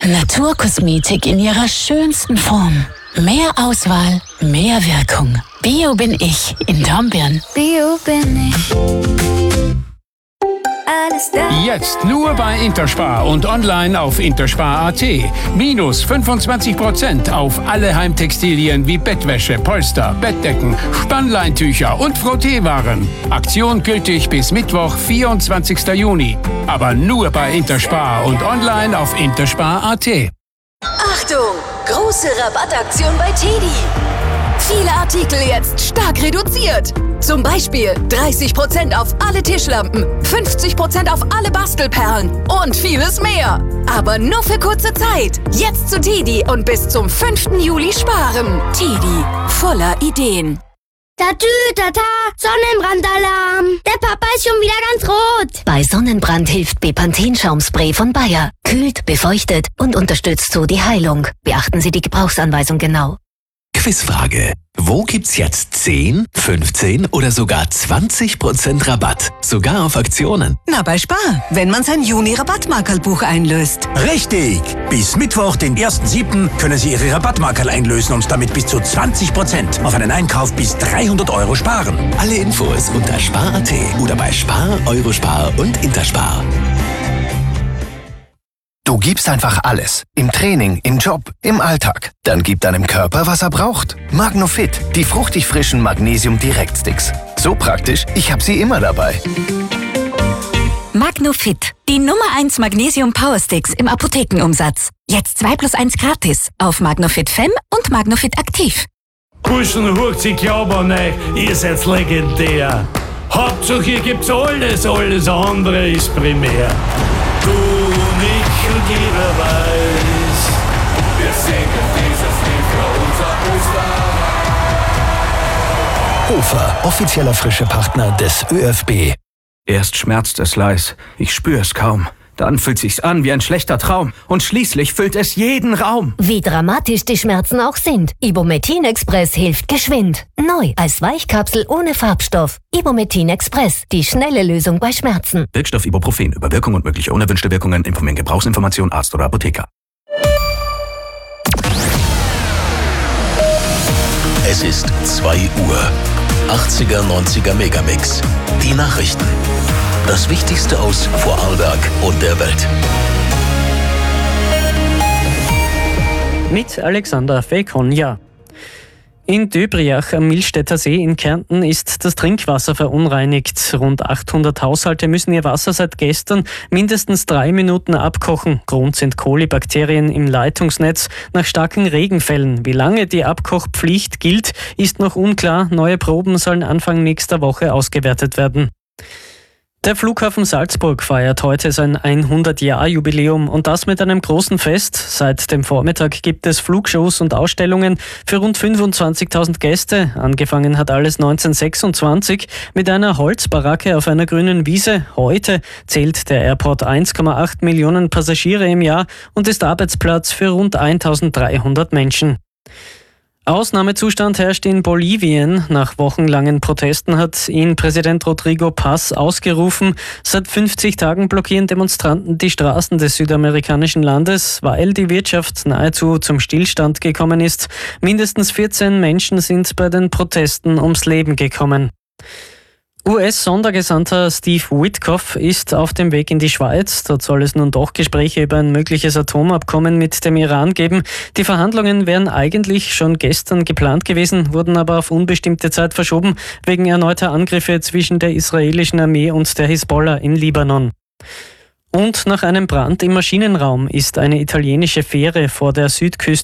Naturkosmetik in ihrer schönsten Form. Mehr Auswahl, mehr Wirkung. Bio bin ich in Dornbirn. Bio bin ich. Alles da. Jetzt nur bei Interspar und online auf interspar.at. Minus 25% auf alle Heimtextilien wie Bettwäsche, Polster, Bettdecken, Spannleintücher und Frotteewaren. Aktion gültig bis Mittwoch, 24. Juni. Aber nur bei Interspar und online auf interspar.at. Achtung! Große Rabattaktion bei TEDi. Viele Artikel jetzt stark reduziert. Zum Beispiel 30% auf alle Tischlampen, 50% auf alle Bastelperlen und vieles mehr. Aber nur für kurze Zeit. Jetzt zu TEDi und bis zum 5. Juli sparen. TEDi, voller Ideen. Tatü, tata, Sonnenbrandalarm. Der Papa ist schon wieder ganz rot. Bei Sonnenbrand hilft Bepanthen-Schaumspray von Bayer. Kühlt, befeuchtet und unterstützt so die Heilung. Beachten Sie die Gebrauchsanweisung genau. Quizfrage. Wo gibt's jetzt 10, 15 oder sogar 20% Rabatt? Sogar auf Aktionen. Na, bei Spar, wenn man sein Juni-Rabattmarkerlbuch einlöst. Richtig! Bis Mittwoch, den 1.7. können Sie Ihre Rabattmarkerl einlösen und damit bis zu 20% auf einen Einkauf bis 300 € sparen. Alle Infos unter spar.at oder bei Spar, Eurospar und Interspar. Du gibst einfach alles. Im Training, im Job, im Alltag. Dann gib deinem Körper, was er braucht. Magnofit, die fruchtig frischen Magnesium-Direktsticks. So praktisch, ich habe sie immer dabei. Magnofit, die Nummer 1 Magnesium Powersticks im Apothekenumsatz. Jetzt 2+1 gratis auf Magnofit Fem und Magnofit Aktiv. Burschen, hurcht, ich glaube an euch, ihr seid legendär. Hauptsache, ihr gibt's alles andere ist primär. Du, ich und jeder weiß, wir singen dieses Lied für unser Österreich. Hofer, offizieller Frischepartner des ÖFB. Erst schmerzt es leis, ich spür es kaum. Dann fühlt sich's an wie ein schlechter Traum. Und schließlich füllt es jeden Raum. Wie dramatisch die Schmerzen auch sind. Ibumetin Express hilft geschwind. Neu als Weichkapsel ohne Farbstoff. Ibumetin Express, die schnelle Lösung bei Schmerzen. Wirkstoff Ibuprofen. Über Wirkung und mögliche unerwünschte Wirkungen informieren Gebrauchsinformation Arzt oder Apotheker. Es ist 2 Uhr. 80er, 90er Megamix. Die Nachrichten. Das Wichtigste aus Vorarlberg und der Welt. Mit Alexander Fekonja. In Döbriach am Milstädter See in Kärnten ist das Trinkwasser verunreinigt. Rund 800 Haushalte müssen ihr Wasser seit gestern mindestens 3 Minuten abkochen. Grund sind Kolibakterien im Leitungsnetz nach starken Regenfällen. Wie lange die Abkochpflicht gilt, ist noch unklar. Neue Proben sollen Anfang nächster Woche ausgewertet werden. Der Flughafen Salzburg feiert heute sein 100-Jahr-Jubiläum und das mit einem großen Fest. Seit dem Vormittag gibt es Flugshows und Ausstellungen für rund 25.000 Gäste. Angefangen hat alles 1926 mit einer Holzbaracke auf einer grünen Wiese. Heute zählt der Airport 1,8 Millionen Passagiere im Jahr und ist Arbeitsplatz für rund 1.300 Menschen. Ausnahmezustand herrscht in Bolivien. Nach wochenlangen Protesten hat ihn Präsident Rodrigo Paz ausgerufen. Seit 50 Tagen blockieren Demonstranten die Straßen des südamerikanischen Landes, weil die Wirtschaft nahezu zum Stillstand gekommen ist. Mindestens 14 Menschen sind bei den Protesten ums Leben gekommen. US-Sondergesandter Steve Witkoff ist auf dem Weg in die Schweiz. Dort soll es nun doch Gespräche über ein mögliches Atomabkommen mit dem Iran geben. Die Verhandlungen wären eigentlich schon gestern geplant gewesen, wurden aber auf unbestimmte Zeit verschoben, wegen erneuter Angriffe zwischen der israelischen Armee und der Hisbollah im Libanon. Und nach einem Brand im Maschinenraum ist eine italienische Fähre vor der Südküste